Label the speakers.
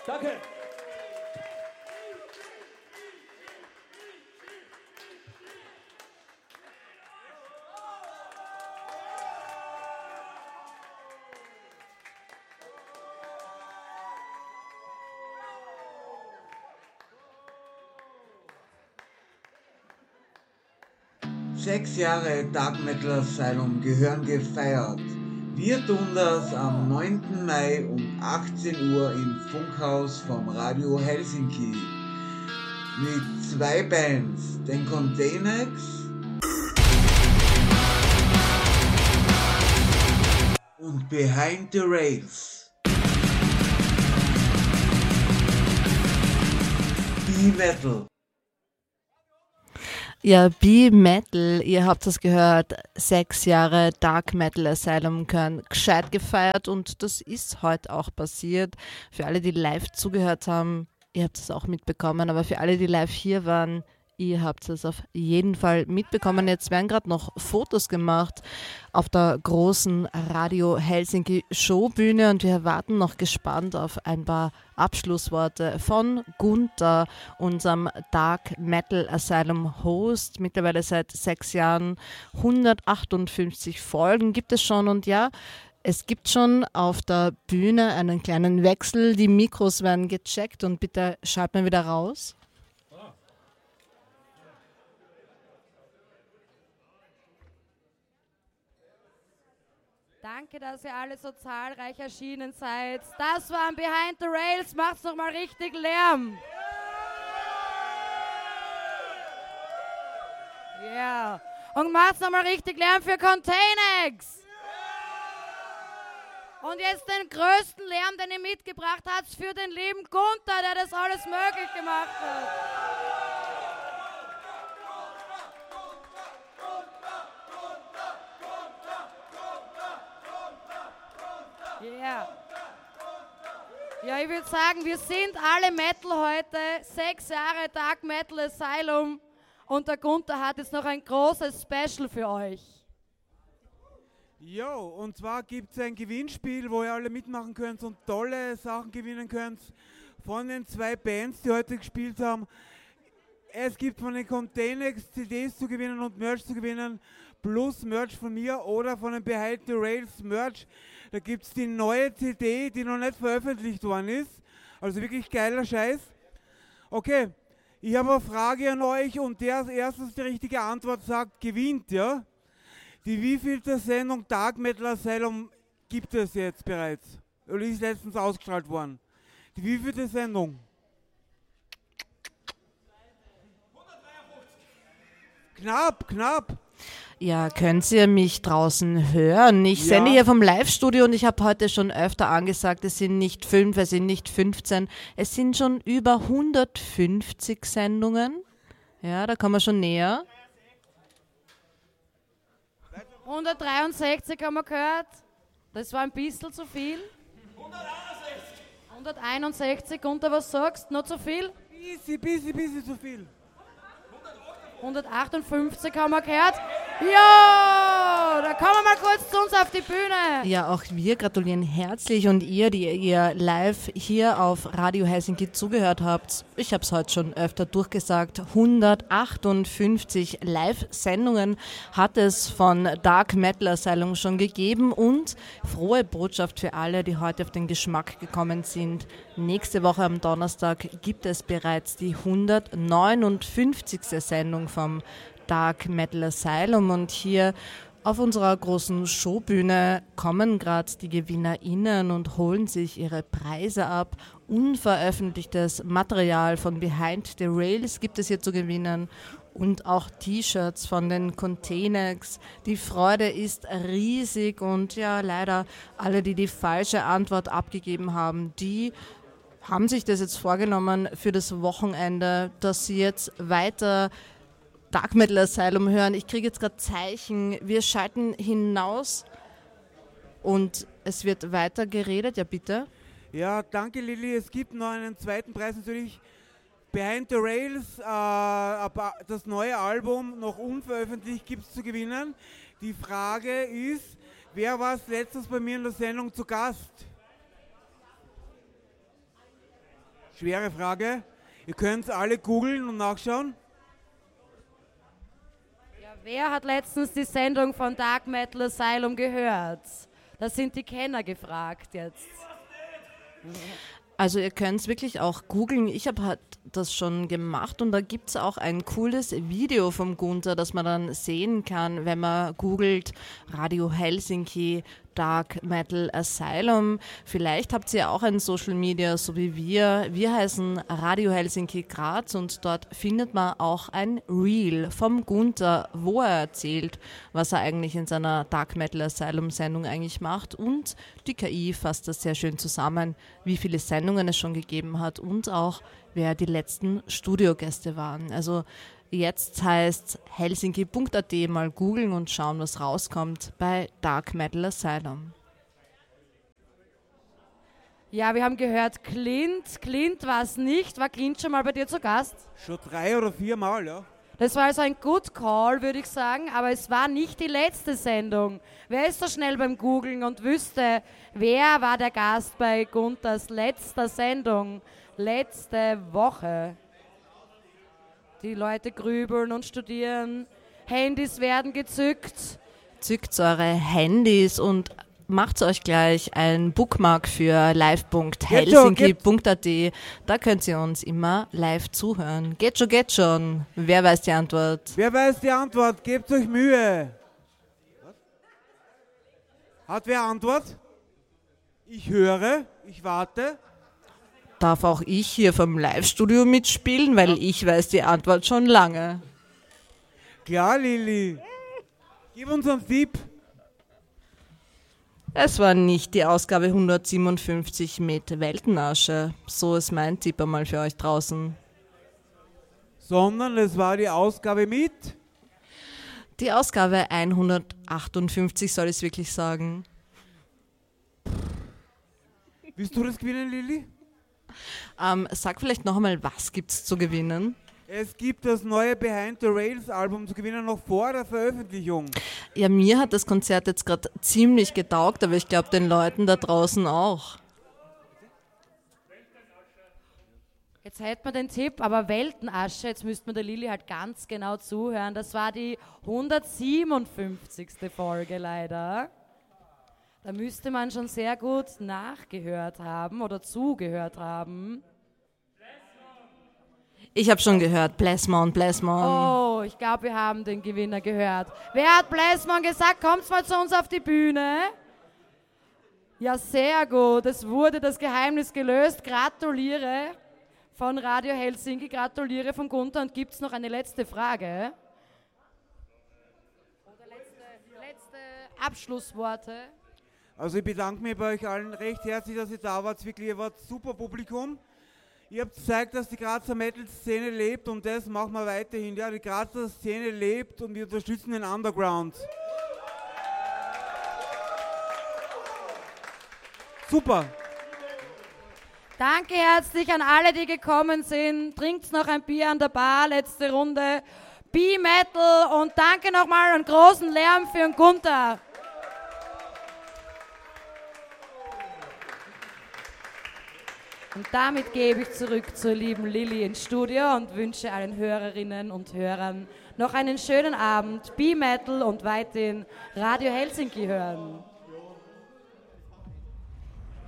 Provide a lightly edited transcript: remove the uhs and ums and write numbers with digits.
Speaker 1: Danke.
Speaker 2: 6 Jahre Dark Metal Asylum gehören gefeiert. Wir tun das am 9. Mai um 18 Uhr im Funkhaus vom Radio Helsinki. Mit 2 Bands, den Containex und Behind the Rails. B-Metal.
Speaker 3: Ja, B-Metal, ihr habt es gehört, 6 Jahre Dark Metal Asylum gehören gescheit gefeiert und das ist heute auch passiert. Für alle, die live zugehört haben, ihr habt es auch mitbekommen, aber für alle, die live hier waren, ihr habt es auf jeden Fall mitbekommen. Jetzt werden gerade noch Fotos gemacht auf der großen Radio Helsinki Showbühne und wir warten noch gespannt auf ein paar Abschlussworte von Gunther, unserem Dark Metal Asylum Host. Mittlerweile seit 6 Jahren, 158 Folgen gibt es schon und ja, es gibt schon auf der Bühne einen kleinen Wechsel. Die Mikros werden gecheckt und bitte schalt mal wieder raus.
Speaker 4: Danke, dass ihr alle so zahlreich erschienen seid. Das war ein Behind the Rails. Macht's noch mal richtig Lärm. Ja. Yeah. Und macht's noch mal richtig Lärm für Containex. Und jetzt den größten Lärm, den ihr mitgebracht habt, für den lieben Gunther, der das alles möglich gemacht hat. Yeah. Ja, ich würde sagen, wir sind alle Metal heute. 6 Jahre Dark Metal Asylum. Und der Gunther hat jetzt noch ein großes Special für euch.
Speaker 5: Jo, und zwar gibt es ein Gewinnspiel, wo ihr alle mitmachen könnt und tolle Sachen gewinnen könnt von den 2 Bands, die heute gespielt haben. Es gibt von den Containex CDs zu gewinnen und Merch zu gewinnen, plus Merch von mir oder von den Behind the Rails Merch. Da gibt es die neue CD, die noch nicht veröffentlicht worden ist. Also wirklich geiler Scheiß. Okay, ich habe eine Frage an euch und der als erstes die richtige Antwort sagt, gewinnt, ja? Die wievielte Sendung Dark Metal Asylum gibt es jetzt bereits? Oder ist letztens ausgestrahlt worden? Die wievielte Sendung? 153. Knapp.
Speaker 3: Ja, könnt ihr mich draußen hören? Ich sende hier vom Live-Studio und ich habe heute schon öfter angesagt, es sind nicht 5, es sind nicht 15, es sind schon über 150 Sendungen. Ja, da kommen wir schon näher.
Speaker 4: 163 haben wir gehört. Das war ein bisschen zu viel. 161, Gunther, was sagst du? Noch zu viel?
Speaker 5: Bisschen zu viel.
Speaker 4: 158 haben wir gehört. Ja, da kommen wir mal kurz zu uns auf die Bühne.
Speaker 3: Ja, auch wir gratulieren herzlich und ihr, die ihr live hier auf Radio Helsinki zugehört habt. Ich habe es heute schon öfter durchgesagt. 158 Live-Sendungen hat es von Dark Metal Asylum schon gegeben und frohe Botschaft für alle, die heute auf den Geschmack gekommen sind. Nächste Woche am Donnerstag gibt es bereits die 159. Sendung vom Dark Metal Asylum und hier auf unserer großen Showbühne kommen gerade die GewinnerInnen und holen sich ihre Preise ab. Unveröffentlichtes Material von Behind the Rails gibt es hier zu gewinnen und auch T-Shirts von den Containex. Die Freude ist riesig und ja, leider alle, die die falsche Antwort abgegeben haben, die haben sich das jetzt vorgenommen für das Wochenende, dass sie jetzt weiter Dark Metal Asylum hören. Ich kriege jetzt gerade Zeichen. Wir schalten hinaus und es wird weiter geredet. Ja, bitte.
Speaker 5: Ja, danke Lilly. Es gibt noch einen zweiten Preis natürlich. Behind the Rails, das neue Album, noch unveröffentlicht, gibt es zu gewinnen. Die Frage ist, wer war letztens bei mir in der Sendung zu Gast? schwere Frage. Ihr könnt alle googeln und nachschauen.
Speaker 4: Ja, wer hat letztens die Sendung von Dark Metal Asylum gehört? Das sind die Kenner gefragt jetzt.
Speaker 3: Also ihr könnt es wirklich auch googeln. Ich habe halt das schon gemacht und da gibt es auch ein cooles Video vom Gunther, das man dann sehen kann, wenn man googelt Radio Helsinki Dark Metal Asylum. Vielleicht habt ihr auch ein Social Media, so wie wir. Wir heißen Radio Helsinki Graz und dort findet man auch ein Reel vom Gunther, wo er erzählt, was er eigentlich in seiner Dark Metal Asylum Sendung eigentlich macht, und die KI fasst das sehr schön zusammen, wie viele Sendungen es schon gegeben hat und auch wer die letzten Studiogäste waren. Also jetzt heißt helsinki.at mal googeln und schauen, was rauskommt bei Dark Metal Asylum.
Speaker 4: Ja, wir haben gehört, Clint. Clint war es nicht. War Clint schon mal bei dir zu Gast?
Speaker 5: Schon 3 oder 4 Mal, ja.
Speaker 4: Das war also ein Good Call, würde ich sagen, aber es war nicht die letzte Sendung. Wer ist so schnell beim Googlen und wüsste, wer war der Gast bei Gunthers letzter Sendung, letzte Woche? Die Leute grübeln und studieren, Handys werden gezückt.
Speaker 3: Zückt eure Handys und macht euch gleich ein Bookmark für live.helsinki.at. Da könnt ihr uns immer live zuhören. Geht schon. Wer weiß die Antwort?
Speaker 5: Wer weiß die Antwort? Gebt euch Mühe. Hat wer Antwort? Ich höre, ich warte.
Speaker 3: Darf auch ich hier vom Live-Studio mitspielen, weil ich weiß die Antwort schon lange.
Speaker 5: Klar, Lilly. Gib uns einen Tipp.
Speaker 3: Es war nicht die Ausgabe 157 mit Weltenasche. So ist mein Tipp einmal für euch draußen.
Speaker 5: Sondern es war die Ausgabe mit.
Speaker 3: Die Ausgabe 158 soll ich es wirklich sagen.
Speaker 5: Willst du das gewinnen, Lilly?
Speaker 3: Sag vielleicht noch einmal, was gibt's zu gewinnen?
Speaker 5: Es gibt das neue Behind the Rails Album zu gewinnen, noch vor der Veröffentlichung.
Speaker 3: Ja, mir hat das Konzert jetzt gerade ziemlich getaugt, aber ich glaube den Leuten da draußen auch.
Speaker 4: Jetzt hätten wir den Tipp, aber Weltenasche, jetzt müsste man der Lilly halt ganz genau zuhören. Das war die 157. Folge leider. Da müsste man schon sehr gut nachgehört haben oder zugehört haben.
Speaker 3: Ich habe schon gehört, Blessmon.
Speaker 4: Oh, ich glaube, wir haben den Gewinner gehört. Wer hat Blessmon gesagt? Kommt mal zu uns auf die Bühne. Ja, sehr gut. Es wurde das Geheimnis gelöst. Gratuliere von Radio Helsinki, gratuliere von Gunther. Und gibt es noch eine letzte Frage? Oder letzte Abschlussworte?
Speaker 5: Also ich bedanke mich bei euch allen recht herzlich, dass ihr da wart. Wirklich, ihr wart super Publikum. Ihr habt gezeigt, dass die Grazer Metal-Szene lebt und das machen wir weiterhin. Ja, die Grazer Szene lebt und wir unterstützen den Underground. Super.
Speaker 4: Danke herzlich an alle, die gekommen sind. Trinkt noch ein Bier an der Bar, letzte Runde. B-Metal und danke nochmal einen großen Lärm für den Gunther. Und damit gebe ich zurück zur lieben Lilly ins Studio und wünsche allen Hörerinnen und Hörern noch einen schönen Abend, B-Metal und weiterhin Radio Helsinki hören.